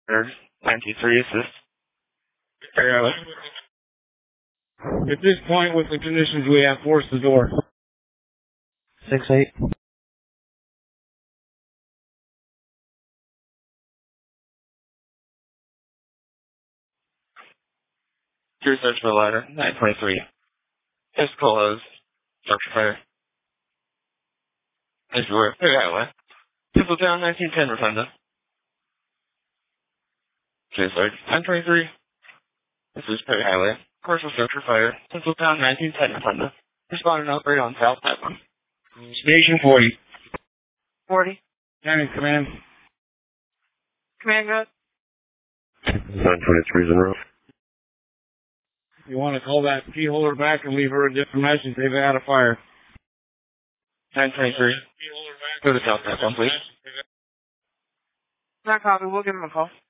Third, 93 assist. At this point, with the conditions we have, force the door. 6-8. Through search for the ladder, 923. It's closed. Structure fire. Everywhere. Clear highway. People down, 1910 Rotunda. Clear search, 923. This is Perry Highway. Commercial structure fire. Pencil Town, 1910 Rotunda. Respond and operate on South Pipeline. Station 40. 40. County command. Command, go. 923 is en route. You want to call that key holder back and leave her a different message. They've had a fire. 923. Go to South Pipeline, please. Not copy. We'll give him a call.